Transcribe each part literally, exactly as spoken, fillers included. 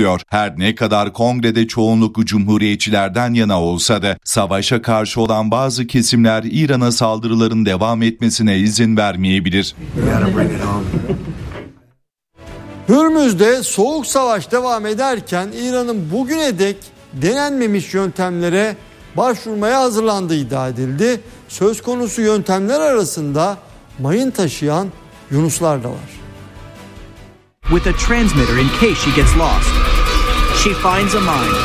sürüyor. Her ne kadar kongrede çoğunluk cumhuriyetçilerden yana olsa da savaşa karşı olan bazı kesimler İran'a saldırıların devam etmesine izin vermeyebilir. Hürmüz'de soğuk savaş devam ederken İran'ın bugüne dek denenmemiş yöntemlere başvurmaya hazırlandığı iddia edildi. Söz konusu yöntemler arasında mayın taşıyan yunuslar da var. With a transmitter in case she gets lost, she finds a mine.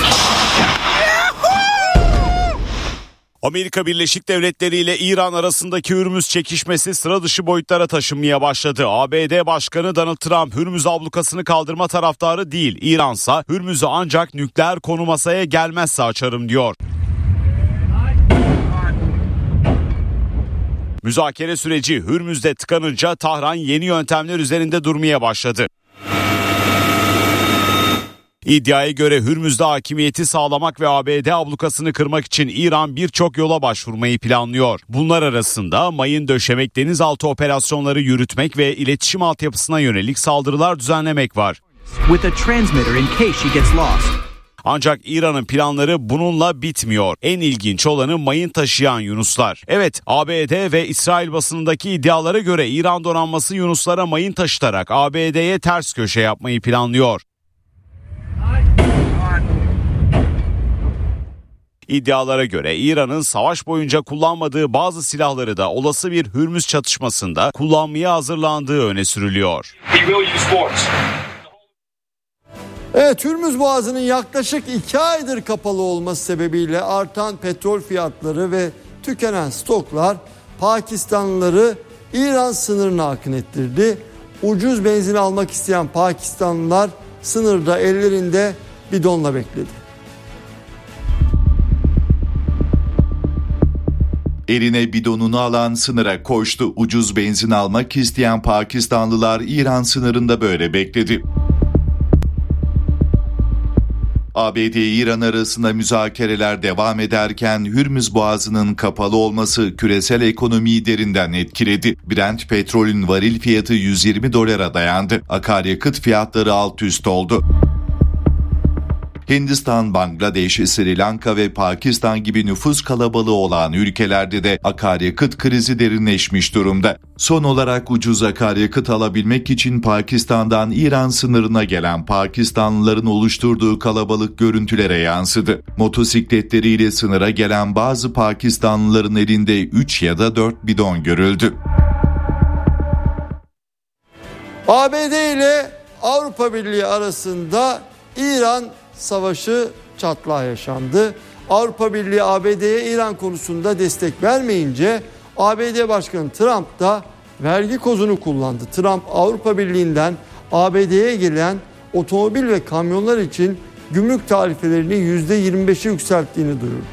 Amerika Birleşik Devletleri ile İran arasındaki Hürmüz çekişmesi sıra dışı boyutlara taşınmaya başladı. A B D Başkanı Donald Trump Hürmüz ablukasını kaldırma taraftarı değil. İransa Hürmüz'ü ancak nükleer konu masaya gelmezse açarım diyor. Müzakere süreci Hürmüz'de tıkanınca Tahran yeni yöntemler üzerinde durmaya başladı. İddiaya göre Hürmüz'de hakimiyeti sağlamak ve A B D ablukasını kırmak için İran birçok yola başvurmayı planlıyor. Bunlar arasında mayın döşemek, denizaltı operasyonları yürütmek ve iletişim altyapısına yönelik saldırılar düzenlemek var. With a transmitter in case she gets lost. Ancak İran'ın planları bununla bitmiyor. En ilginç olanı mayın taşıyan yunuslar. Evet, A B D ve İsrail basınındaki iddialara göre İran donanması yunuslara mayın taşıtarak A B D'ye ters köşe yapmayı planlıyor. İddialara göre İran'ın savaş boyunca kullanmadığı bazı silahları da olası bir Hürmüz çatışmasında kullanmaya hazırlandığı öne sürülüyor. Evet, Hürmüz Boğazı'nın yaklaşık iki aydır kapalı olması sebebiyle artan petrol fiyatları ve tükenen stoklar Pakistanlıları İran sınırına akın ettirdi. Ucuz benzin almak isteyen Pakistanlılar sınırda ellerinde bidonla bekledi. Eline bidonunu alan sınıra koştu. Ucuz benzin almak isteyen Pakistanlılar İran sınırında böyle bekledi. A B D-İran arasında müzakereler devam ederken Hürmüz Boğazı'nın kapalı olması küresel ekonomiyi derinden etkiledi. Brent petrolün varil fiyatı yüz yirmi dolara dayandı. Akaryakıt fiyatları alt üst oldu. Hindistan, Bangladeş, Sri Lanka ve Pakistan gibi nüfus kalabalığı olan ülkelerde de akaryakıt krizi derinleşmiş durumda. Son olarak ucuz akaryakıt alabilmek için Pakistan'dan İran sınırına gelen Pakistanlıların oluşturduğu kalabalık görüntülere yansıdı. Motosikletleriyle sınıra gelen bazı Pakistanlıların elinde üç ya da dört bidon görüldü. A B D ile Avrupa Birliği arasında İran savaşı çatlağı yaşandı. Avrupa Birliği A B D'ye İran konusunda destek vermeyince A B D Başkanı Trump da vergi kozunu kullandı. Trump Avrupa Birliği'nden A B D'ye gelen otomobil ve kamyonlar için gümrük tarifelerini yüzde yirmi beşe yükselttiğini duyurdu.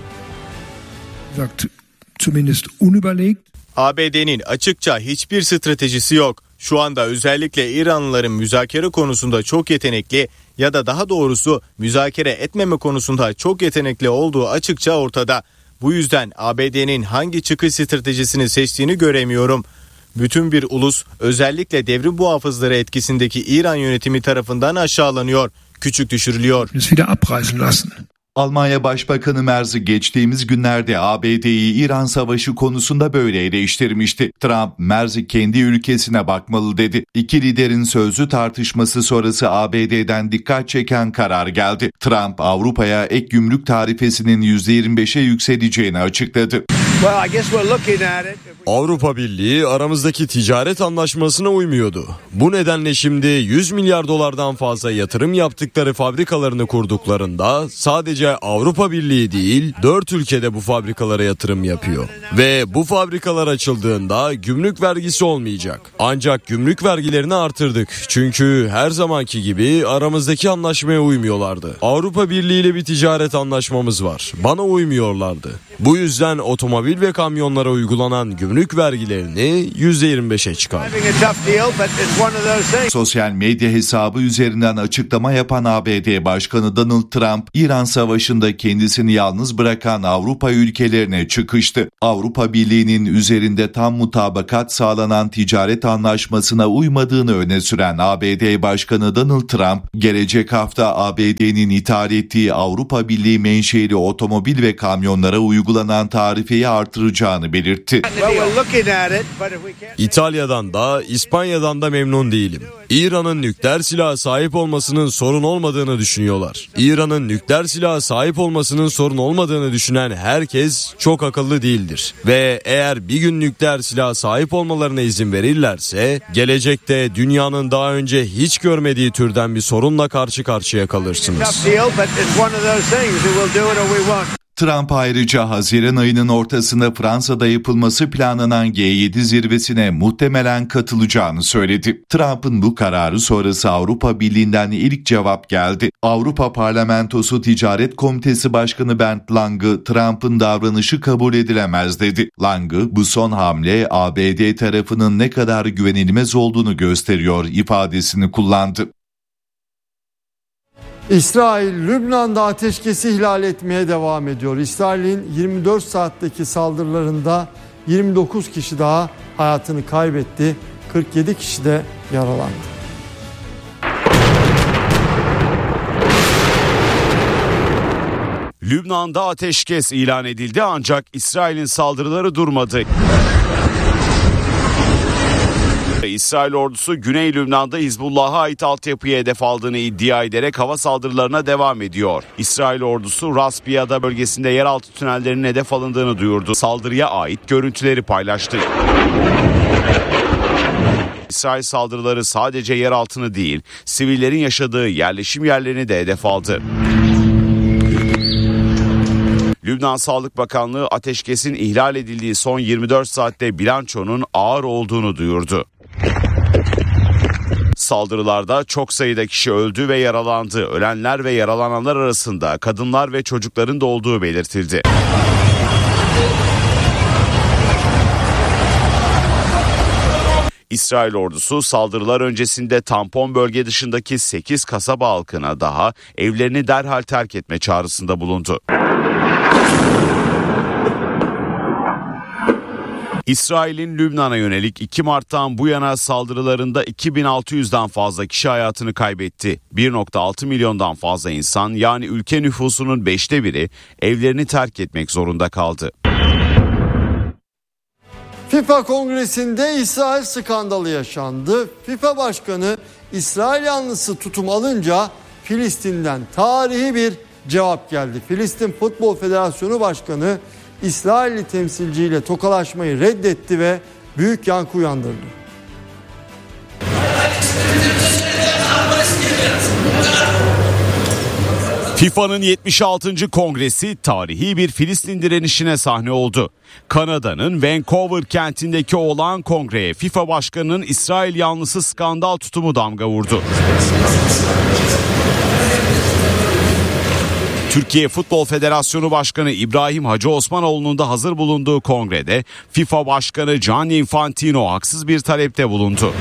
A B D'nin açıkça hiçbir stratejisi yok. Şu anda özellikle İranlıların müzakere konusunda çok yetenekli ya da daha doğrusu müzakere etmeme konusunda çok yetenekli olduğu açıkça ortada. Bu yüzden A B D'nin hangi çıkış stratejisini seçtiğini göremiyorum. Bütün bir ulus özellikle devrim muhafızları etkisindeki İran yönetimi tarafından aşağılanıyor, küçük düşürülüyor. Almanya Başbakanı Merz geçtiğimiz günlerde A B D'yi İran savaşı konusunda böyle eleştirmişti. Trump, Merz'i kendi ülkesine bakmalı dedi. İki liderin sözlü tartışması sonrası A B D'den dikkat çeken karar geldi. Trump, Avrupa'ya ek gümrük tarifesinin yüzde yirmi beşe yükseleceğini açıkladı. Avrupa Birliği aramızdaki ticaret anlaşmasına uymuyordu. Bu nedenle şimdi yüz milyar dolardan fazla yatırım yaptıkları fabrikalarını kurduklarında sadece Avrupa Birliği değil dört ülkede bu fabrikalara yatırım yapıyor. Ve bu fabrikalar açıldığında gümrük vergisi olmayacak. Ancak gümrük vergilerini artırdık. Çünkü her zamanki gibi aramızdaki anlaşmaya uymuyorlardı. Avrupa Birliği ile bir ticaret anlaşmamız var. Bana uymuyorlardı. Bu yüzden otomobil ve kamyonlara uygulanan gümrük vergilerini yüzde yirmi beşe çıkardı. Sosyal medya hesabı üzerinden açıklama yapan A B D Başkanı Donald Trump, İran Savaşı'nda kendisini yalnız bırakan Avrupa ülkelerine çıkıştı. Avrupa Birliği'nin üzerinde tam mutabakat sağlanan ticaret anlaşmasına uymadığını öne süren A B D Başkanı Donald Trump, gelecek hafta A B D'nin ithal ettiği Avrupa Birliği menşeli otomobil ve kamyonlara uygulanan tarifeyi artıracağını belirtti. İtalya'dan da İspanya'dan da memnun değilim. İran'ın nükleer silaha sahip olmasının sorun olmadığını düşünüyorlar. İran'ın nükleer silaha sahip olmasının sorun olmadığını düşünen herkes çok akıllı değildir. Ve eğer bir gün nükleer silaha sahip olmalarına izin verirlerse, gelecekte dünyanın daha önce hiç görmediği türden bir sorunla karşı karşıya kalırsınız. Trump ayrıca Haziran ayının ortasında Fransa'da yapılması planlanan G yedi zirvesine muhtemelen katılacağını söyledi. Trump'ın bu kararı sonrası Avrupa Birliği'nden ilk cevap geldi. Avrupa Parlamentosu Ticaret Komitesi Başkanı Bernd Lange, Trump'ın davranışı kabul edilemez dedi. Lange, bu son hamle A B D tarafının ne kadar güvenilmez olduğunu gösteriyor ifadesini kullandı. İsrail, Lübnan'da ateşkesi ihlal etmeye devam ediyor. İsrail'in yirmi dört saatteki saldırılarında yirmi dokuz kişi daha hayatını kaybetti. kırk yedi kişi de yaralandı. Lübnan'da ateşkes ilan edildi ancak İsrail'in saldırıları durmadı. İsrail ordusu Güney Lübnan'da Hizbullah'a ait altyapıya hedef aldığını iddia ederek hava saldırılarına devam ediyor. İsrail ordusu Ras Piyada bölgesinde yeraltı tünellerinin hedef alındığını duyurdu. Saldırıya ait görüntüleri paylaştı. İsrail saldırıları sadece yeraltını değil, sivillerin yaşadığı yerleşim yerlerini de hedef aldı. Lübnan Sağlık Bakanlığı ateşkesin ihlal edildiği son yirmi dört saatte bilançonun ağır olduğunu duyurdu. Saldırılarda çok sayıda kişi öldü ve yaralandı. Ölenler ve yaralananlar arasında kadınlar ve çocukların da olduğu belirtildi. İsrail ordusu saldırılar öncesinde tampon bölge dışındaki sekiz kasaba halkına daha evlerini derhal terk etme çağrısında bulundu. İsrail'in Lübnan'a yönelik iki Mart'tan bu yana saldırılarında iki bin altı yüzden fazla kişi hayatını kaybetti. bir virgül altı milyondan fazla insan, yani ülke nüfusunun beşte biri evlerini terk etmek zorunda kaldı. FIFA Kongresi'nde İsrail skandalı yaşandı. FIFA Başkanı İsrail yanlısı tutum alınca Filistin'den tarihi bir cevap geldi. Filistin Futbol Federasyonu Başkanı İsrailli temsilciyle tokalaşmayı reddetti ve büyük yankı uyandırdı. FIFA'nın yetmiş altıncı kongresi tarihi bir Filistin direnişine sahne oldu. Kanada'nın Vancouver kentindeki olağan kongreye FIFA Başkanı'nın İsrail yanlısı skandal tutumu damga vurdu. Türkiye Futbol Federasyonu Başkanı İbrahim Hacı Osmanoğlu'nun da hazır bulunduğu kongrede FIFA Başkanı Gianni Infantino haksız bir talepte bulundu.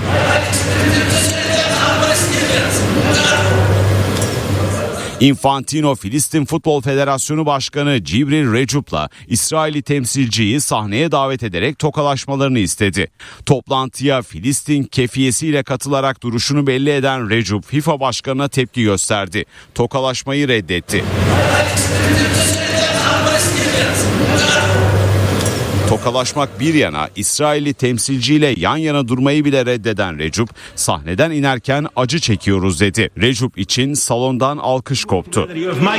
Infantino, Filistin Futbol Federasyonu Başkanı Cibril Recup'la İsrailli temsilciyi sahneye davet ederek tokalaşmalarını istedi. Toplantıya Filistin kefiyesiyle katılarak duruşunu belli eden Recup, FIFA Başkanı'na tepki gösterdi. Tokalaşmayı reddetti. Tokalaşmak bir yana, İsrailli temsilciyle yan yana durmayı bile reddeden Recup, sahneden inerken acı çekiyoruz dedi. Recup için salondan alkış koptu.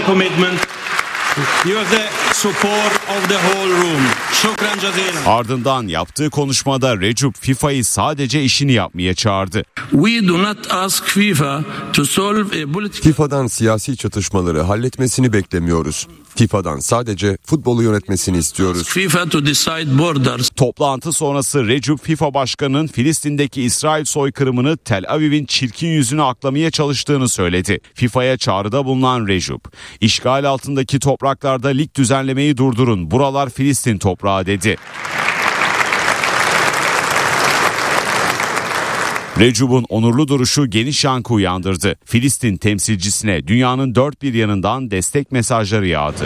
Ardından yaptığı konuşmada Recup FIFA'yı sadece işini yapmaya çağırdı. FIFA'dan siyasi çatışmaları halletmesini beklemiyoruz. FIFA'dan sadece futbolu yönetmesini istiyoruz. Toplantı sonrası Recup, FIFA Başkanı'nın Filistin'deki İsrail soykırımını Tel Aviv'in çirkin yüzünü aklamaya çalıştığını söyledi. FIFA'ya çağrıda bulunan Recup, işgal altındaki toprak topraklarda lig düzenlemeyi durdurun. Buralar Filistin toprağı dedi. Recup'un onurlu duruşu geniş yankı uyandırdı. Filistin temsilcisine dünyanın dört bir yanından destek mesajları yağdı.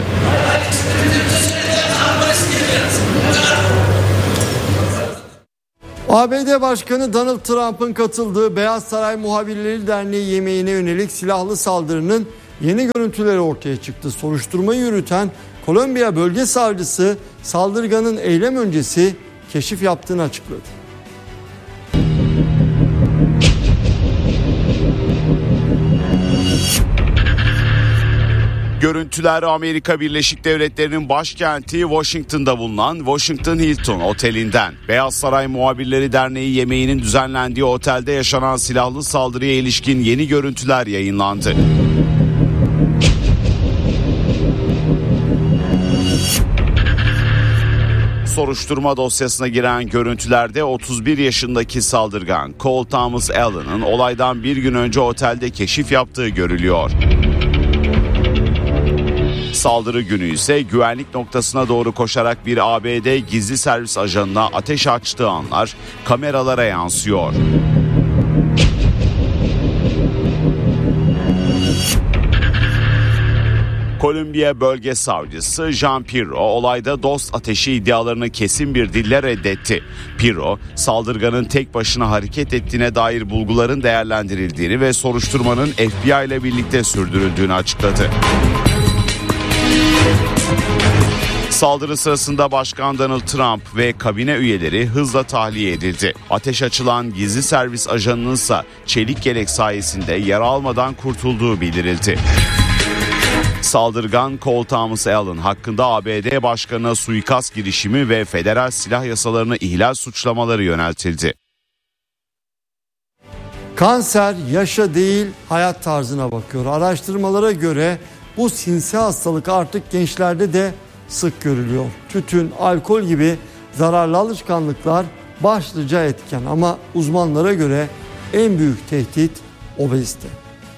A B D Başkanı Donald Trump'ın katıldığı Beyaz Saray Muhabirleri Derneği yemeğine yönelik silahlı saldırının yeni görüntüleri ortaya çıktı. Soruşturmayı yürüten Kolombiya Bölge Savcısı saldırganın eylem öncesi keşif yaptığını açıkladı. Görüntüler Amerika Birleşik Devletleri'nin başkenti Washington'da bulunan Washington Hilton Oteli'nden. Beyaz Saray Muhabirleri Derneği yemeğinin düzenlendiği otelde yaşanan silahlı saldırıya ilişkin yeni görüntüler yayınlandı. Soruşturma dosyasına giren görüntülerde otuz bir yaşındaki saldırgan Cole Thomas Allen'ın olaydan bir gün önce otelde keşif yaptığı görülüyor. Saldırı günü ise güvenlik noktasına doğru koşarak bir A B D gizli servis ajanına ateş açtığı anlar kameralara yansıyor. Kolombiya Bölge Savcısı Jean Pirro olayda dost ateşi iddialarını kesin bir dille reddetti. Pirro, saldırganın tek başına hareket ettiğine dair bulguların değerlendirildiğini ve soruşturmanın F B I ile birlikte sürdürüldüğünü açıkladı. Saldırı sırasında Başkan Donald Trump ve kabine üyeleri hızla tahliye edildi. Ateş açılan gizli servis ajanının ise çelik yelek sayesinde yara almadan kurtulduğu bildirildi. Saldırgan Cole Thomas Allen hakkında A B D Başkanı'na suikast girişimi ve federal silah yasalarını ihlal suçlamaları yöneltildi. Kanser yaşa değil hayat tarzına bakıyor. Araştırmalara göre bu sinsi hastalık artık gençlerde de sık görülüyor. Tütün, alkol gibi zararlı alışkanlıklar başlıca etken ama uzmanlara göre en büyük tehdit obezite.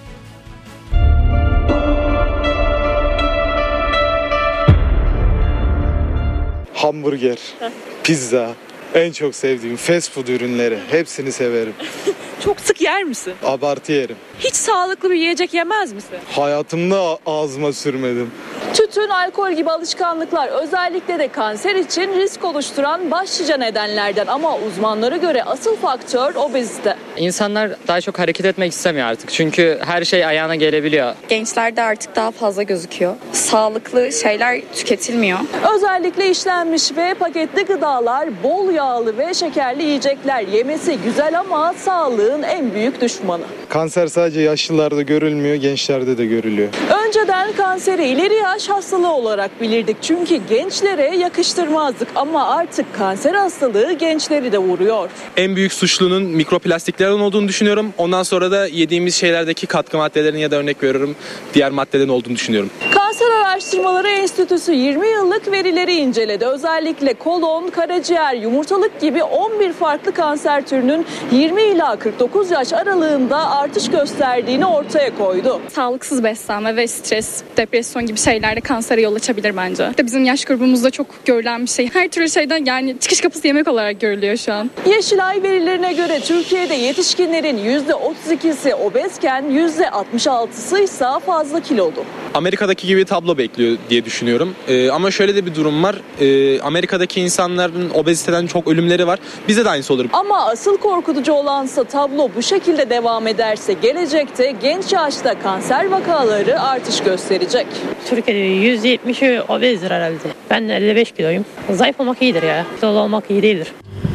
Hamburger, pizza, en çok sevdiğim fast food ürünleri. Hepsini severim. Çok sık yer misin? Abartı yerim. Hiç sağlıklı bir yiyecek yemez misin? Hayatımda ağzıma sürmedim. Tütün, alkol gibi alışkanlıklar özellikle de kanser için risk oluşturan başlıca nedenlerden ama uzmanlara göre asıl faktör obezite. İnsanlar daha çok hareket etmek istemiyor artık çünkü her şey ayağına gelebiliyor. Gençlerde artık daha fazla gözüküyor. Sağlıklı şeyler tüketilmiyor. Özellikle işlenmiş ve paketli gıdalar, bol yağlı ve şekerli yiyecekler yemesi güzel ama sağlığın en büyük düşmanı. Kanser sadece yaşlılarda görülmüyor, gençlerde de görülüyor. Önceden kanseri ileri yaş hastalığı olarak bilirdik çünkü gençlere yakıştırmazdık ama artık kanser hastalığı gençleri de vuruyor. En büyük suçlunun mikroplastiklerden olduğunu düşünüyorum. Ondan sonra da yediğimiz şeylerdeki katkı maddelerin ya da örnek veriyorum diğer maddelerin olduğunu düşünüyorum. Kanser Araştırmaları Enstitüsü yirmi yıllık verileri inceledi. Özellikle kolon, karaciğer, yumurtalık gibi on bir farklı kanser türünün yirmi ila kırk dokuz yaş aralığında artış gösterdiğini ortaya koydu. Sağlıksız beslenme ve stres, depresyon gibi şeyler de kansere yol açabilir bence. İşte bizim yaş grubumuzda çok görülen bir şey. Her türlü şeyden yani çıkış kapısı yemek olarak görülüyor şu an. Yeşilay verilerine göre Türkiye'de yetişkinlerin yüzde otuz ikisi obezken yüzde altmış altısı ise fazla kilolu. Amerika'daki gibi tablo bekliyor diye düşünüyorum. Ee, ama şöyle de bir durum var. Ee, Amerika'daki insanların obeziteden çok ölümleri var. Bize de aynısı olur. Ama asıl korkutucu olansa tablo bu şekilde devam ederse gelecekte genç yaşta kanser vakaları artış gösterecek. Türkiye'de yüz yetmişi obezdir herhalde. Ben de elli beş kiloyum. Zayıf olmak iyidir ya. Kilolu olmak iyi değildir.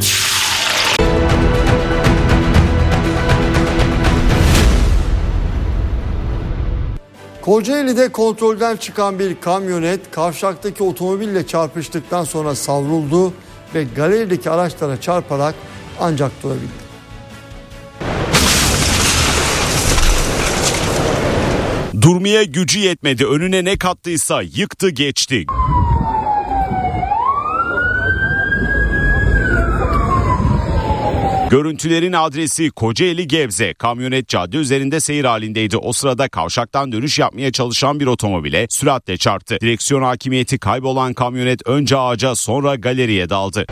Kocaeli'de kontrolden çıkan bir kamyonet kavşaktaki otomobille çarpıştıktan sonra savruldu ve galerideki araçlara çarparak ancak durabildi. Durmaya gücü yetmedi. Önüne ne kattıysa yıktı geçti. Görüntülerin adresi Kocaeli Gebze. Kamyonet cadde üzerinde seyir halindeydi. O sırada kavşaktan dönüş yapmaya çalışan bir otomobile süratle çarptı. Direksiyon hakimiyeti kaybolan kamyonet önce ağaca sonra galeriye daldı.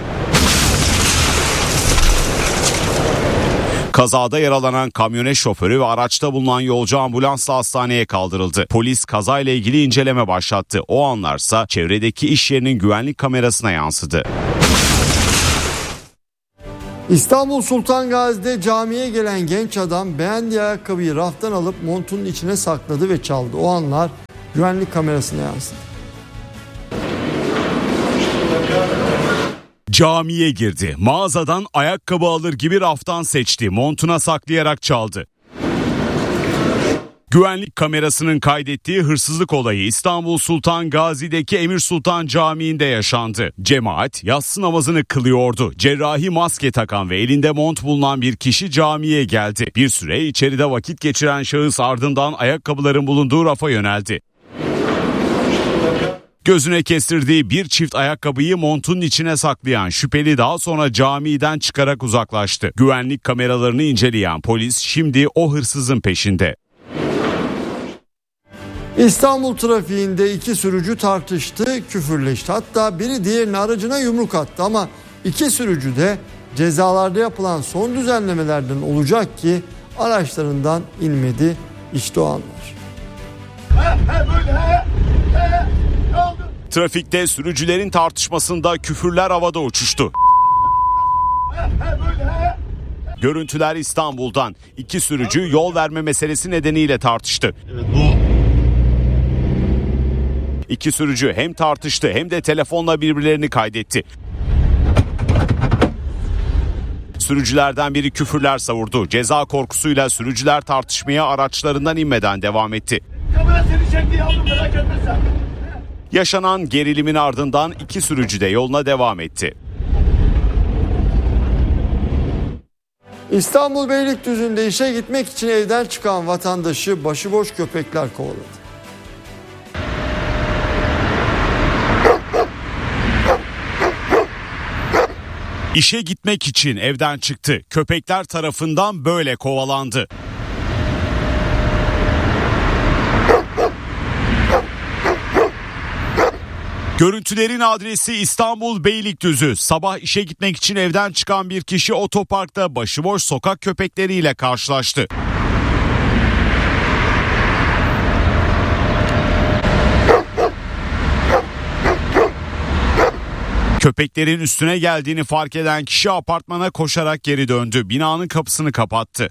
Kazada yaralanan kamyonet şoförü ve araçta bulunan yolcu ambulansla hastaneye kaldırıldı. Polis kazayla ilgili inceleme başlattı. O anlarsa çevredeki iş yerinin güvenlik kamerasına yansıdı. İstanbul Sultan Gazi'de camiye gelen genç adam beğendiği ayakkabıyı raftan alıp montunun içine sakladı ve çaldı. O anlar güvenlik kamerasına yansıdı. Camiye girdi. Mağazadan ayakkabı alır gibi raftan seçti. Montuna saklayarak çaldı. Güvenlik kamerasının kaydettiği hırsızlık olayı İstanbul Sultan Gazi'deki Emir Sultan Camii'nde yaşandı. Cemaat yatsı namazını kılıyordu. Cerrahi maske takan ve elinde mont bulunan bir kişi camiye geldi. Bir süre içeride vakit geçiren şahıs ardından ayakkabıların bulunduğu rafa yöneldi. Gözüne kestirdiği bir çift ayakkabıyı montunun içine saklayan şüpheli daha sonra camiden çıkarak uzaklaştı. Güvenlik kameralarını inceleyen polis şimdi o hırsızın peşinde. İstanbul trafiğinde iki sürücü tartıştı, küfürleşti. Hatta biri diğerinin aracına yumruk attı ama iki sürücü de cezalarda yapılan son düzenlemelerden olacak ki araçlarından inmedi. İşte o anlar. Trafikte sürücülerin tartışmasında küfürler havada uçuştu. Görüntüler İstanbul'dan. İki sürücü yol verme meselesi nedeniyle tartıştı. İki sürücü hem tartıştı hem de telefonla birbirlerini kaydetti. Sürücülerden biri küfürler savurdu. Ceza korkusuyla sürücüler tartışmaya araçlarından inmeden devam etti. Yaşanan gerilimin ardından iki sürücü de yoluna devam etti. İstanbul Beylikdüzü'nde işe gitmek için evden çıkan vatandaşı başıboş köpekler kovaladı. İşe gitmek için evden çıktı. Köpekler tarafından böyle kovalandı. Görüntülerin adresi İstanbul Beylikdüzü. Sabah işe gitmek için evden çıkan bir kişi otoparkta başıboş sokak köpekleriyle karşılaştı. Köpeklerin üstüne geldiğini fark eden kişi apartmana koşarak geri döndü. Binanın kapısını kapattı.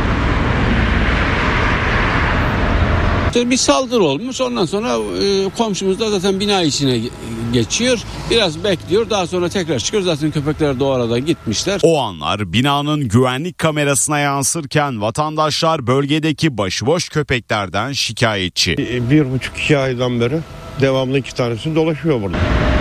Bir saldırı olmuş. Ondan sonra e, komşumuz da zaten bina içine geçiyor. Biraz bekliyor. Daha sonra tekrar çıkıyor. Zaten köpekler de o arada gitmişler. O anlar binanın güvenlik kamerasına yansırken vatandaşlar bölgedeki başıboş köpeklerden şikayetçi. Bir buçuk iki aydan beri devamlı iki tanesi dolaşıyor burada.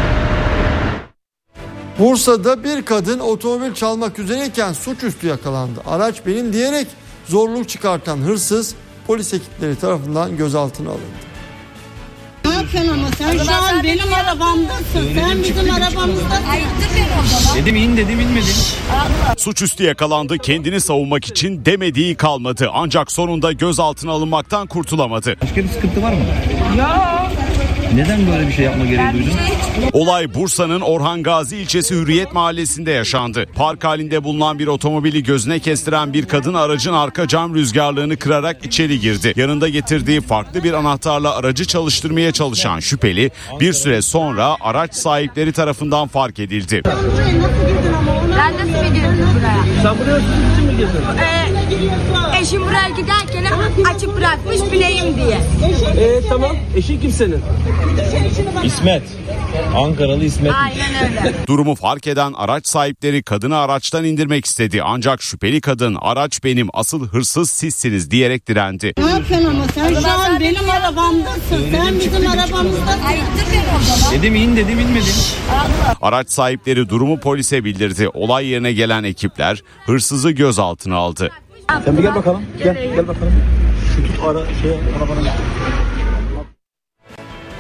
Bursa'da bir kadın otomobil çalmak üzereyken suçüstü yakalandı. Araç benim diyerek zorluk çıkartan hırsız polis ekipleri tarafından gözaltına alındı. Ne yapıyorsun ama sen şu an benim arabamdasın. Sen bizim arabamızdasın. Dedim in dedim inmedin. Suçüstü yakalandı, kendini savunmak için demediği kalmadı. Ancak sonunda gözaltına alınmaktan kurtulamadı. Başka bir sıkıntı var mı? Yok. Neden böyle bir şey yapma gereği duydun? Olay Bursa'nın Orhan Gazi ilçesi Hürriyet Mahallesi'nde yaşandı. Park halinde bulunan bir otomobili gözüne kestiren bir kadın aracın arka cam rüzgarlığını kırarak içeri girdi. Yanında getirdiği farklı bir anahtarla aracı çalıştırmaya çalışan şüpheli bir süre sonra araç sahipleri tarafından fark edildi. Ben nasıl girdim buraya? Sen buraya sürücü mü girdin? Ee, eşim buraya giderken açık bırakmış bileyim diye. Ee, tamam. Eşin kim senin? İsmet. Ankaralı İsmet. Aynen öyle. Durumu fark eden araç sahipleri kadını araçtan indirmek istedi. Ancak şüpheli kadın araç benim, asıl hırsız sizsiniz diyerek direndi. Ne yapıyorsun ama sen şu an benim arabamdasın. Sen bizim arabamızdasın. Dedim in dedim inmedin. Araç sahipleri durumu polise bildirdi. Olay yerine gelen ekipler hırsızı gözaltına aldı. Sen bir gel bakalım. Gel gel bakalım. Şu tut ara şey arabana.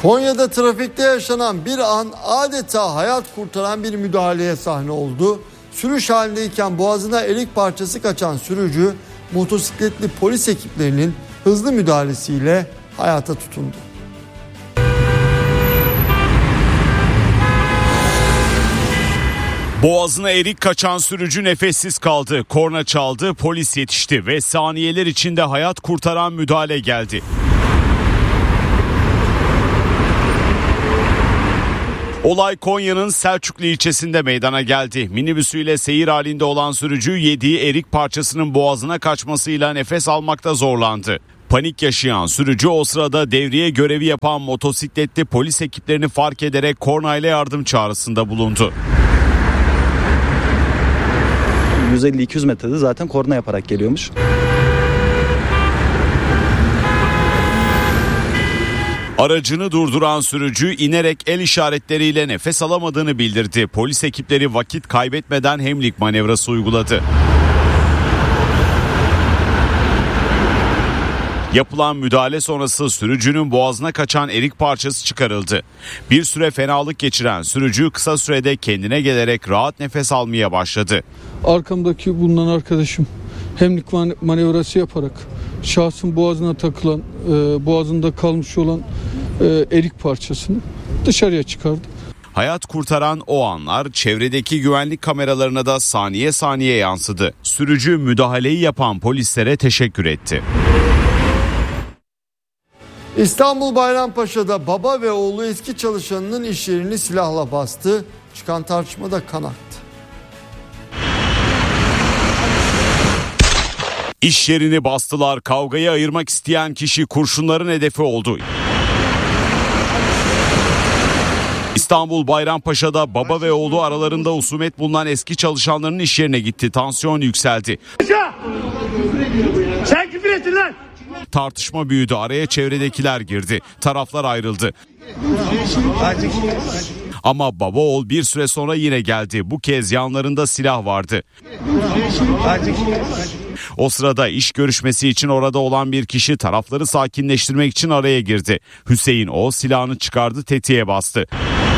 Konya'da trafikte yaşanan bir an adeta hayat kurtaran bir müdahaleye sahne oldu. Sürüş halindeyken boğazına erik parçası kaçan sürücü motosikletli polis ekiplerinin hızlı müdahalesiyle hayata tutundu. Boğazına erik kaçan sürücü nefessiz kaldı. Korna çaldı, polis yetişti ve saniyeler içinde hayat kurtaran müdahale geldi. Olay Konya'nın Selçuklu ilçesinde meydana geldi. Minibüsüyle seyir halinde olan sürücü yediği erik parçasının boğazına kaçmasıyla nefes almakta zorlandı. Panik yaşayan sürücü o sırada devriye görevi yapan motosikletli polis ekiplerini fark ederek kornayla yardım çağrısında bulundu. yüz elli iki yüz metrede zaten korna yaparak geliyormuş. Aracını durduran sürücü inerek el işaretleriyle nefes alamadığını bildirdi. Polis ekipleri vakit kaybetmeden hemlik manevrası uyguladı. Yapılan müdahale sonrası sürücünün boğazına kaçan erik parçası çıkarıldı. Bir süre fenalık geçiren sürücü kısa sürede kendine gelerek rahat nefes almaya başladı. Arkamdaki bulunan arkadaşım hemlik manevrası yaparak şahsın boğazına takılan, e, boğazında kalmış olan e, erik parçasını dışarıya çıkardı. Hayat kurtaran o anlar çevredeki güvenlik kameralarına da saniye saniye yansıdı. Sürücü müdahaleyi yapan polislere teşekkür etti. İstanbul Bayrampaşa'da baba ve oğlu eski çalışanının iş yerini silahla bastı. Çıkan tartışmada kan aktı. İş yerini bastılar. Kavgayı ayırmak isteyen kişi kurşunların hedefi oldu. İstanbul Bayrampaşa'da baba ve oğlu aralarında husumet bulunan eski çalışanların iş yerine gitti. Tansiyon yükseldi. Sen küfür ettin lan. Tartışma büyüdü. Araya çevredekiler girdi. Taraflar ayrıldı. Ama baba oğul bir süre sonra yine geldi. Bu kez yanlarında silah vardı. O sırada iş görüşmesi için orada olan bir kişi tarafları sakinleştirmek için araya girdi. Hüseyin o silahını çıkardı, tetiğe bastı.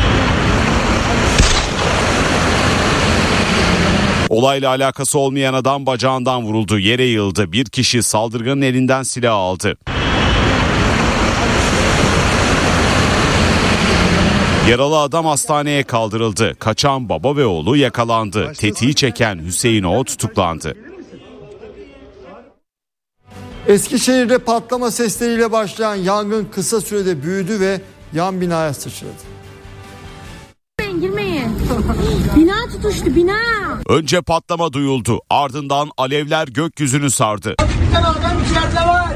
Olayla alakası olmayan adam bacağından vuruldu, yere yığıldı. Bir kişi saldırganın elinden silah aldı. Yaralı adam hastaneye kaldırıldı. Kaçan baba ve oğlu yakalandı. Tetiği çeken Hüseyin O tutuklandı. Eskişehir'de patlama sesleriyle başlayan yangın kısa sürede büyüdü ve yan binaya sıçradı. Girmeyin. Bina tutuştu, bina. Önce patlama duyuldu. Ardından alevler gökyüzünü sardı. Bir tane adam içeride var.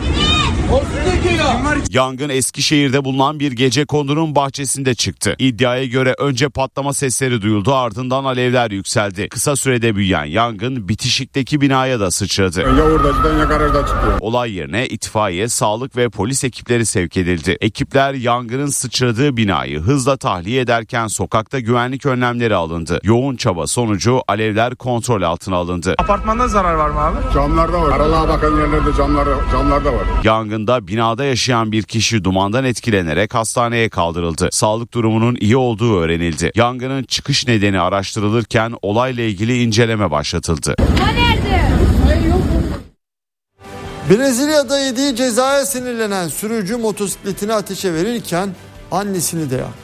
Yangın Eskişehir'de bulunan bir gecekondunun bahçesinde çıktı. İddiaya göre önce patlama sesleri duyuldu, ardından alevler yükseldi. Kısa sürede büyüyen yangın bitişikteki binaya da sıçradı. Ya orada ya garajda çıktı. Olay yerine itfaiye, sağlık ve polis ekipleri sevk edildi. Ekipler yangının sıçradığı binayı hızla tahliye ederken sokakta güvenlik önlemleri alındı. Yoğun çaba sonucu alevler kontrol altına alındı. Apartmanda zarar var mı abi? Camlarda var. Aralığa bakan yerlerde camlar, camlarda var. Yangında binada yaşayan bir kişi dumandan etkilenerek hastaneye kaldırıldı. Sağlık durumunun iyi olduğu öğrenildi. Yangının çıkış nedeni araştırılırken olayla ilgili inceleme başlatıldı. Brezilya'da yediği cezaya sinirlenen sürücü motosikletini ateşe verirken annesini de yaktı.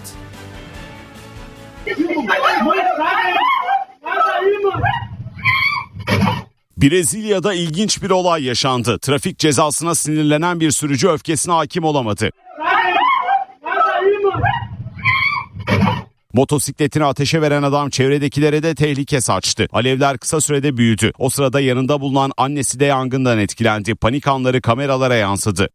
Brezilya'da ilginç bir olay yaşandı. Trafik cezasına sinirlenen bir sürücü öfkesine hakim olamadı. Motosikletini ateşe veren adam çevredekilere de tehlike saçtı. Alevler kısa sürede büyüdü. O sırada yanında bulunan annesi de yangından etkilendi. Panik anları kameralara yansıdı.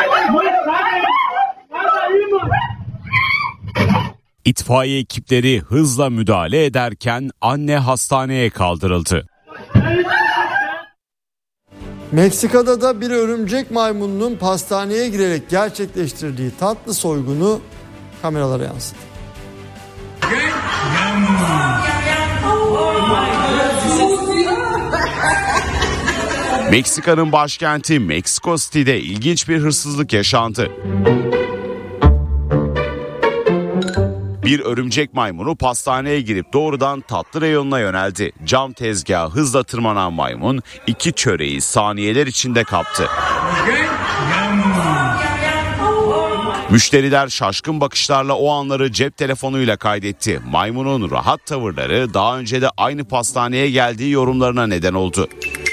İtfaiye ekipleri hızla müdahale ederken anne hastaneye kaldırıldı. Meksika'da da bir örümcek maymununun pastaneye girerek gerçekleştirdiği tatlı soygunu kameralara yansıdı. Meksika'nın başkenti Mexico City'de ilginç bir hırsızlık yaşandı. Bir örümcek maymunu pastaneye girip doğrudan tatlı reyonuna yöneldi. Cam tezgaha hızla tırmanan maymun iki çöreği saniyeler içinde kaptı. Müşteriler şaşkın bakışlarla o anları cep telefonuyla kaydetti. Maymunun rahat tavırları daha önce de aynı pastaneye geldiği yorumlarına neden oldu.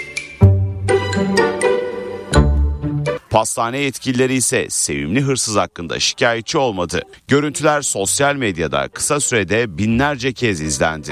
Pastane yetkilileri ise sevimli hırsız hakkında şikayetçi olmadı. Görüntüler sosyal medyada kısa sürede binlerce kez izlendi.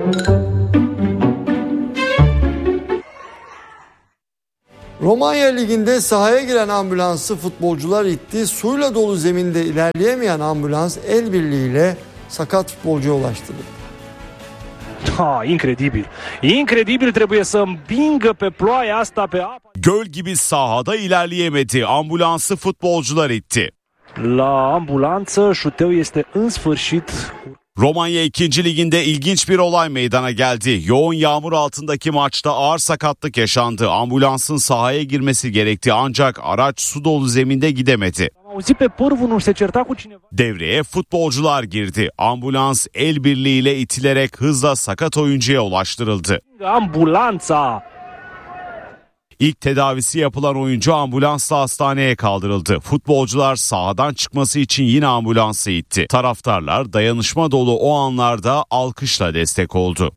Romanya Ligi'nde sahaya giren ambulansı futbolcular itti. Suyla dolu zeminde ilerleyemeyen ambulans el birliğiyle sakat futbolcuya ulaştırıldı. Ha, incredibil. Incredibil, trebuie să împingă pe ploaia asta pe apă. Göl gibi sahada ilerleyemedi. Ambulansı futbolcular itti. La ambulanță, șuteu este în sfârșit. Romanya ikinci Ligi'nde ilginç bir olay meydana geldi. Yoğun yağmur altındaki maçta ağır sakatlık yaşandı. Ambulansın sahaya girmesi gerekti ancak araç su dolu zeminde gidemedi. Devreye futbolcular girdi. Ambulans el birliğiyle itilerek hızla sakat oyuncuya ulaştırıldı. Ambulanța. İlk tedavisi yapılan oyuncu ambulansla hastaneye kaldırıldı. Futbolcular sahadan çıkması için yine ambulansı itti. Taraftarlar dayanışma dolu o anlarda alkışla destek oldu.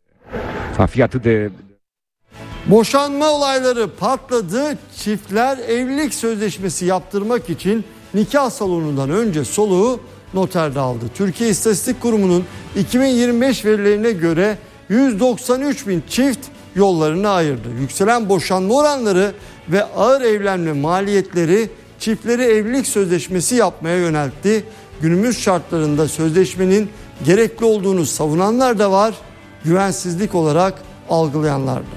Boşanma olayları patladı. Çiftler evlilik sözleşmesi yaptırmak için nikah salonundan önce soluğu noterde aldı. Türkiye İstatistik Kurumu'nun iki bin yirmi beş verilerine göre yüz doksan üç bin çift yollarını ayırdı. Yükselen boşanma oranları ve ağır evlenme maliyetleri çiftleri evlilik sözleşmesi yapmaya yöneltti. Günümüz şartlarında sözleşmenin gerekli olduğunu savunanlar da var, güvensizlik olarak algılayanlar da.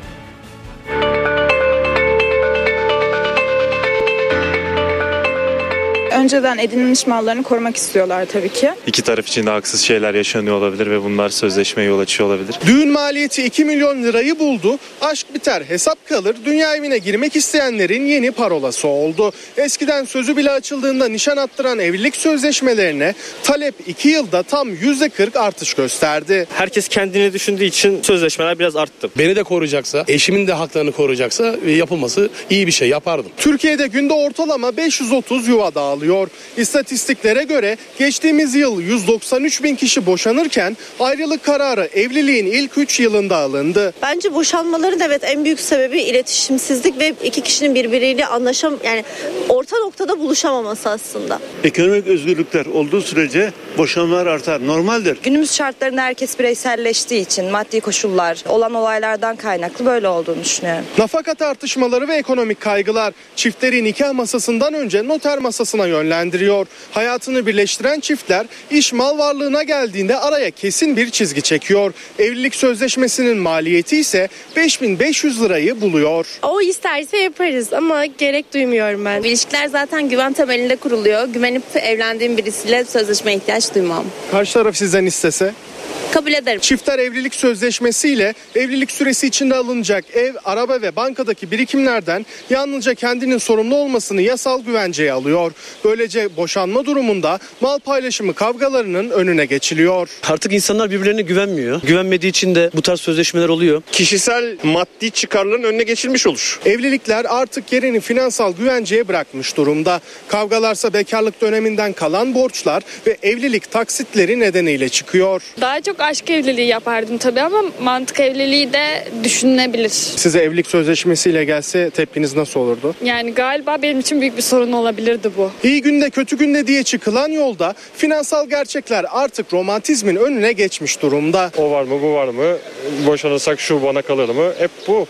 Önceden edinilmiş mallarını korumak istiyorlar tabii ki. İki taraf için de haksız şeyler yaşanıyor olabilir ve bunlar sözleşmeye yol açıyor olabilir. Düğün maliyeti iki milyon lirayı buldu. Aşk biter, hesap kalır. Dünya evine girmek isteyenlerin yeni parolası oldu. Eskiden sözü bile açıldığında nişan attıran evlilik sözleşmelerine talep iki yılda tam yüzde kırk artış gösterdi. Herkes kendini düşündüğü için sözleşmeler biraz arttı. Beni de koruyacaksa, eşimin de haklarını koruyacaksa yapılması iyi bir şey, yapardım. Türkiye'de günde ortalama beş yüz otuz yuva dağılıyor. İstatistiklere göre geçtiğimiz yıl yüz doksan üç bin kişi boşanırken ayrılık kararı evliliğin ilk üç yılında alındı. Bence boşanmaların evet en büyük sebebi iletişimsizlik ve iki kişinin birbiriyle anlaşam yani orta noktada buluşamaması aslında. Ekonomik özgürlükler olduğu sürece boşanmalar artar. Normaldir. Günümüz şartlarında herkes bireyselleştiği için maddi koşullar olan olaylardan kaynaklı böyle olduğunu düşünüyorum. Nafaka tartışmaları ve ekonomik kaygılar çiftleri nikah masasından önce noter masasına yönlendiriyor. Hayatını birleştiren çiftler iş mal varlığına geldiğinde araya kesin bir çizgi çekiyor. Evlilik sözleşmesinin maliyeti ise beş bin beş yüz lirayı buluyor. O isterse yaparız ama gerek duymuyorum ben. İlişkiler zaten güven temelinde kuruluyor. Güvenip evlendiğim birisiyle sözleşmeye ihtiyaç duymam. Karşı taraf sizden istese? Kabul ederim. Çiftler evlilik sözleşmesiyle evlilik süresi içinde alınacak ev, araba ve bankadaki birikimlerden yalnızca kendinin sorumlu olmasını yasal güvenceye alıyor. Böylece boşanma durumunda mal paylaşımı kavgalarının önüne geçiliyor. Artık insanlar birbirlerine güvenmiyor. Güvenmediği için de bu tarz sözleşmeler oluyor. Kişisel maddi çıkarların önüne geçilmiş olur. Evlilikler artık yerini finansal güvenceye bırakmış durumda. Kavgalarsa bekarlık döneminden kalan borçlar ve evlilik taksitleri nedeniyle çıkıyor. Daha çok aşk evliliği yapardım tabii ama mantık evliliği de düşünülebilir. Size evlilik sözleşmesiyle gelse tepkiniz nasıl olurdu? Yani galiba benim için büyük bir sorun olabilirdi bu. İyi günde kötü günde diye çıkılan yolda finansal gerçekler artık romantizmin önüne geçmiş durumda. O var mı bu var mı? Boşanırsak şu bana kalır mı? Hep bu.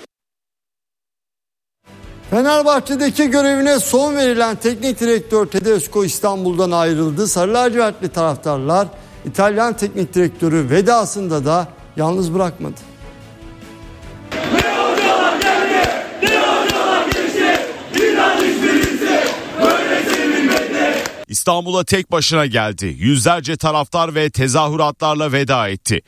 Fenerbahçe'deki görevine son verilen teknik direktör Tedesco İstanbul'dan ayrıldı. Sarı lacivertli taraftarlar İtalyan teknik direktörü vedasında da yalnız bırakmadı. İstanbul'a tek başına geldi. Yüzlerce taraftar ve tezahüratlarla veda etti.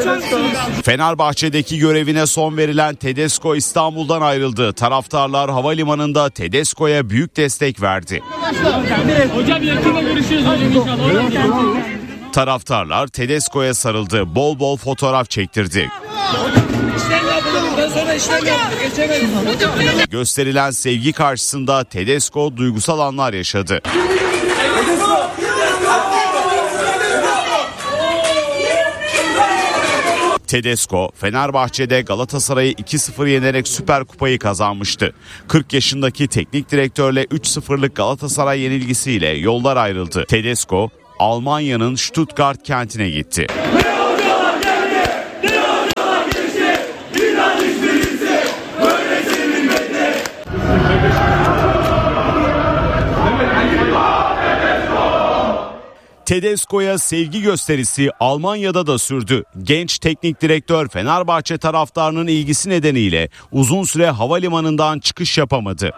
Fenerbahçe'deki görevine son verilen Tedesco İstanbul'dan ayrıldı. Taraftarlar havalimanında Tedesco'ya büyük destek verdi. Hocam yakında görüşürüz hocam inşallah. Taraftarlar Tedesco'ya sarıldı. Bol bol fotoğraf çektirdi. Gösterilen sevgi karşısında Tedesco duygusal anlar yaşadı. Tedesco, Fenerbahçe'de Galatasaray'ı iki sıfır yenerek Süper Kupayı kazanmıştı. kırk yaşındaki teknik direktörle üç sıfırlık Galatasaray yenilgisiyle yollar ayrıldı. Tedesco, Almanya'nın Stuttgart kentine gitti. Tedesco'ya sevgi gösterisi Almanya'da da sürdü. Genç teknik direktör Fenerbahçe taraftarının ilgisi nedeniyle uzun süre havalimanından çıkış yapamadı.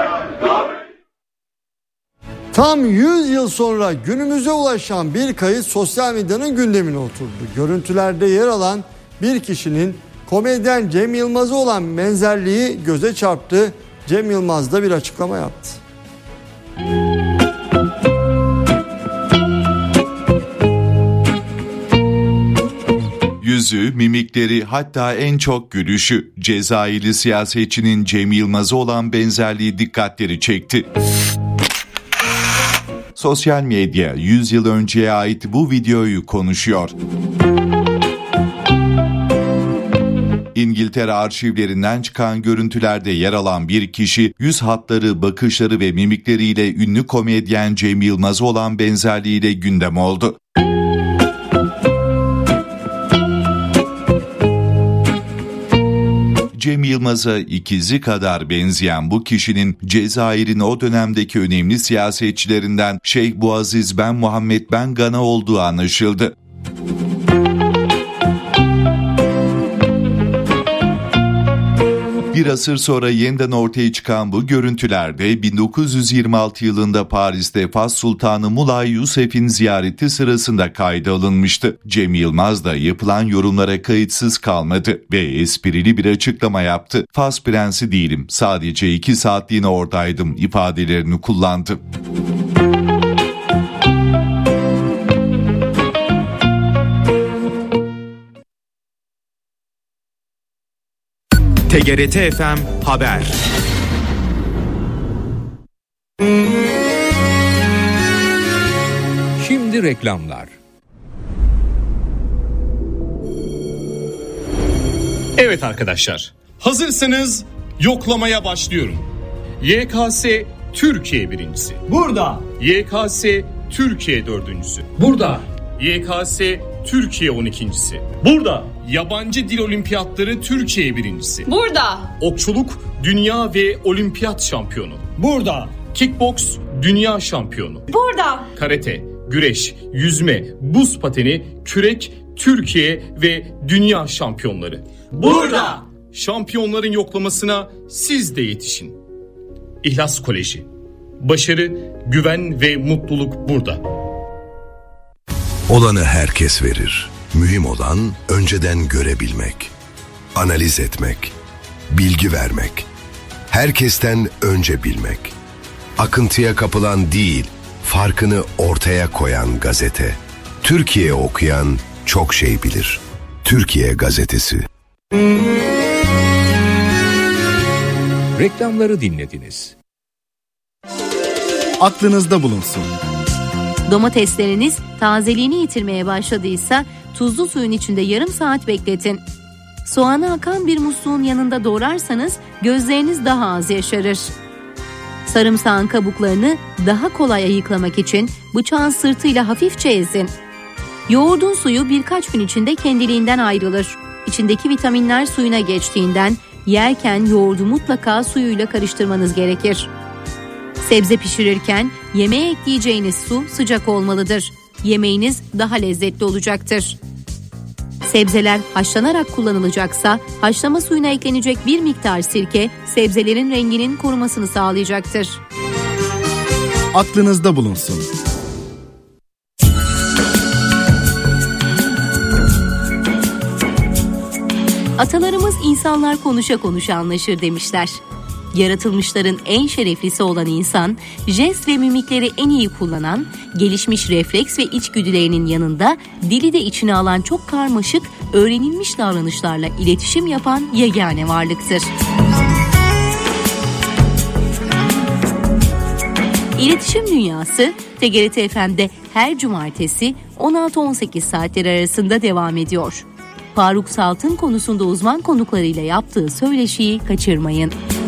Tam yüz yıl sonra günümüze ulaşan bir kayıt sosyal medyanın gündemine oturdu. Görüntülerde yer alan bir kişinin komedyen Cem Yılmaz'a olan benzerliği göze çarptı. Cem Yılmaz da bir açıklama yaptı. Yüzü, mimikleri, hatta en çok gülüşü Cezayirli siyasetçinin Cem Yılmaz'a olan benzerliği dikkatleri çekti. Sosyal medya yüz yıl önceye ait bu videoyu konuşuyor. İngiltere arşivlerinden çıkan görüntülerde yer alan bir kişi yüz hatları, bakışları ve mimikleriyle ünlü komedyen Cem Yılmaz'a olan benzerliğiyle gündem oldu. Cem Yılmaz'a ikizi kadar benzeyen bu kişinin Cezayir'in o dönemdeki önemli siyasetçilerinden Şeyh Buaziz Ben Muhammed Ben Gana olduğu anlaşıldı. Bir asır sonra yeniden ortaya çıkan bu görüntülerde bin dokuz yüz yirmi altı yılında Paris'te Fas Sultanı Mulay Yusef'in ziyareti sırasında kayda alınmıştı. Cem Yılmaz da yapılan yorumlara kayıtsız kalmadı ve esprili bir açıklama yaptı. Fas prensi değilim, sadece iki saatliğine oradaydım ifadelerini kullandı. T G R T F M Haber. Şimdi reklamlar. Evet arkadaşlar, hazırsanız yoklamaya başlıyorum. Y K S Türkiye birincisi. Burada. Y K S Türkiye dördüncüsü. Burada. Y K S Türkiye on ikincisi. Burada. Yabancı dil olimpiyatları Türkiye birincisi. Burada. Okçuluk dünya ve olimpiyat şampiyonu. Burada. Kickboks dünya şampiyonu. Burada. Karate, güreş, yüzme, buz pateni, kürek, Türkiye ve dünya şampiyonları. Burada. Şampiyonların yoklamasına siz de yetişin. İhlas Koleji. Başarı, güven ve mutluluk burada. Olanı herkes verir. Mühim olan önceden görebilmek, analiz etmek, bilgi vermek, herkesten önce bilmek. Akıntıya kapılan değil, farkını ortaya koyan gazete. Türkiye okuyan çok şey bilir. Türkiye Gazetesi. Reklamları dinlediniz. Aklınızda bulunsun. Domatesleriniz tazeliğini yitirmeye başladıysa tuzlu suyun içinde yarım saat bekletin. Soğanı akan bir musluğun yanında doğrarsanız gözleriniz daha az yaşarır. Sarımsağın kabuklarını daha kolay ayıklamak için bıçağın sırtıyla hafifçe ezin. Yoğurdun suyu birkaç gün içinde kendiliğinden ayrılır. İçindeki vitaminler suyuna geçtiğinden yerken yoğurdu mutlaka suyuyla karıştırmanız gerekir. Sebze pişirirken yemeğe ekleyeceğiniz su sıcak olmalıdır. Yemeğiniz daha lezzetli olacaktır. Sebzeler haşlanarak kullanılacaksa haşlama suyuna eklenecek bir miktar sirke sebzelerin renginin korumasını sağlayacaktır. Aklınızda bulunsun. Atalarımız insanlar konuşa konuşa anlaşır demişler. Yaratılmışların en şereflisi olan insan, jest ve mimikleri en iyi kullanan, gelişmiş refleks ve içgüdülerinin yanında dili de içine alan çok karmaşık, öğrenilmiş davranışlarla iletişim yapan yegane varlıktır. İletişim Dünyası, T G R T F M'de her cumartesi on altı on sekiz saatleri arasında devam ediyor. Faruk Salt'ın konusunda uzman konuklarıyla yaptığı söyleşiyi kaçırmayın.